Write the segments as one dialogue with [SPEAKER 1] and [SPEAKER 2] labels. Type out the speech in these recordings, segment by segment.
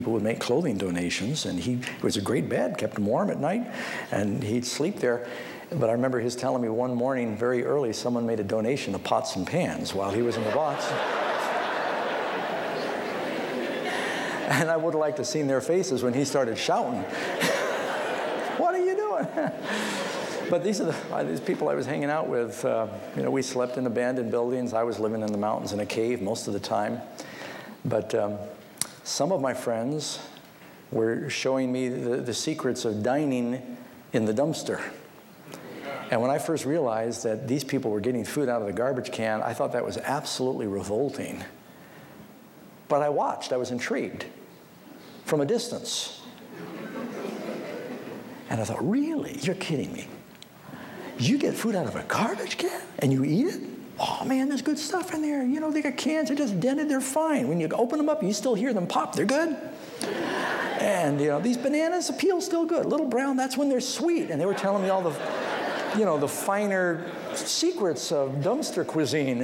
[SPEAKER 1] who would make clothing donations, and it was a great bed, kept him warm at night, and he'd sleep there. But I remember his telling me one morning very early someone made a donation of pots and pans while he was in the box. And I would have liked to have seen their faces when he started shouting. What are you doing? But these are these people I was hanging out with. We slept in abandoned buildings. I was living in the mountains in a cave most of the time. But some of my friends were showing me the secrets of dining in the dumpster. And when I first realized that these people were getting food out of the garbage can, I thought that was absolutely revolting. But I watched. I was intrigued from a distance. And I thought, really? You're kidding me. You get food out of a garbage can and you eat it? Oh, man, there's good stuff in there. They got cans. They're just dented. They're fine. When you open them up, you still hear them pop. They're good. And, these bananas, the peel's still good. Little brown, that's when they're sweet. And they were telling me all the, the finer secrets of dumpster cuisine.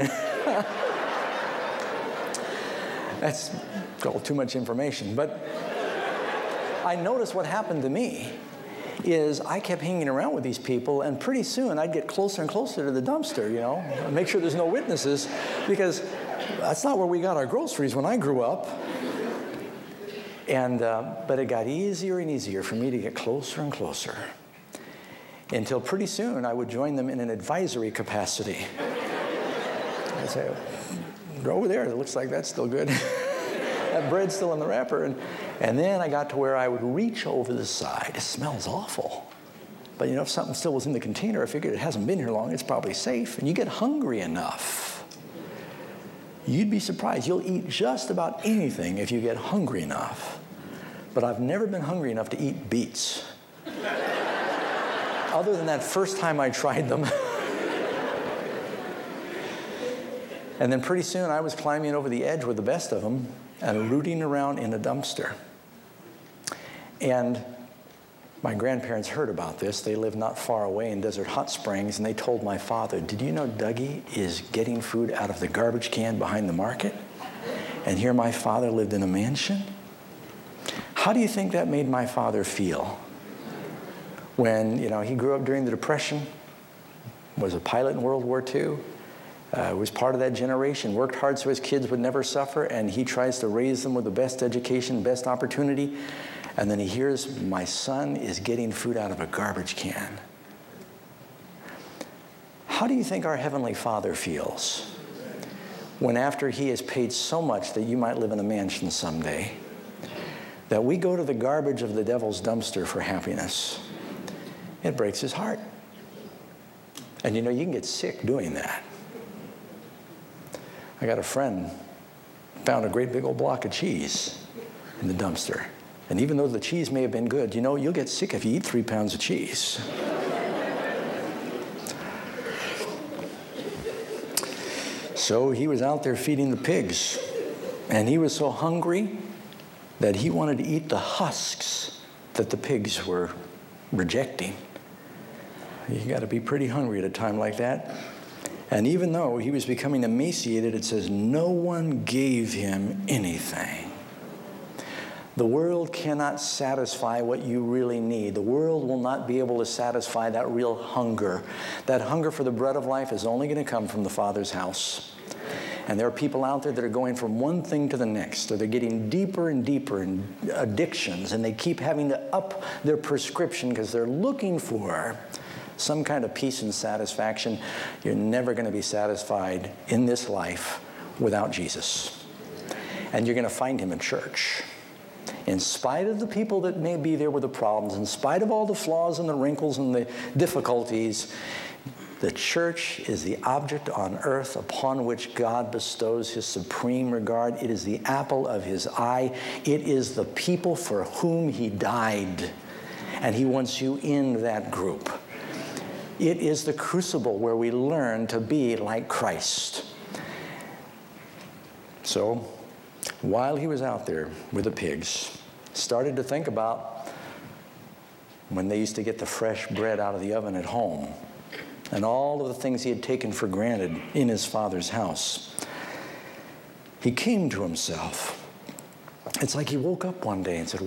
[SPEAKER 1] That's too much information. But I noticed what happened to me is I kept hanging around with these people, and pretty soon I'd get closer and closer to the dumpster, make sure there's no witnesses, because that's not where we got our groceries when I grew up. And but it got easier and easier for me to get closer and closer, until pretty soon I would join them in an advisory capacity. I'd say, go over there, it looks like that's still good. That bread's still in the wrapper. And then I got to where I would reach over the side. It smells awful. But if something still was in the container, I figured it hasn't been here long, it's probably safe. And you get hungry enough, you'd be surprised. You'll eat just about anything if you get hungry enough. But I've never been hungry enough to eat beets. Other than that first time I tried them. And then pretty soon I was climbing over the edge with the best of them and rooting around in a dumpster. And my grandparents heard about this. They lived not far away in Desert Hot Springs, and they told my father, did you know Dougie is getting food out of the garbage can behind the market? And here my father lived in a mansion? How do you think that made my father feel? When, he grew up during the Depression, was a pilot in World War II, was part of that generation, worked hard so his kids would never suffer, and he tries to raise them with the best education, best opportunity, and then he hears, my son is getting food out of a garbage can. How do you think our Heavenly Father feels when, after he has paid so much that you might live in a mansion someday, that we go to the garbage of the devil's dumpster for happiness? It breaks his heart. And you can get sick doing that. I got a friend found a great big old block of cheese in the dumpster. And even though the cheese may have been good, you'll get sick if you eat 3 pounds of cheese. So he was out there feeding the pigs. And he was so hungry that he wanted to eat the husks that the pigs were rejecting. You got to be pretty hungry at a time like that. And even though he was becoming emaciated, it says, no one gave him anything. The world cannot satisfy what you really need. The world will not be able to satisfy that real hunger. That hunger for the bread of life is only going to come from the Father's house. And there are people out there that are going from one thing to the next, or they're getting deeper and deeper in addictions, and they keep having to up their prescription because they're looking for some kind of peace and satisfaction. You're never going to be satisfied in this life without Jesus. And you're going to find him in church. In spite of the people that may be there with the problems, in spite of all the flaws and the wrinkles and the difficulties, the church is the object on earth upon which God bestows his supreme regard. It is the apple of his eye. It is the people for whom he died. And he wants you in that group. It is the crucible where we learn to be like Christ. So, while he was out there with the pigs, started to think about when they used to get the fresh bread out of the oven at home and all of the things he had taken for granted in his Father's house. He came to himself It's like he woke up one day and said,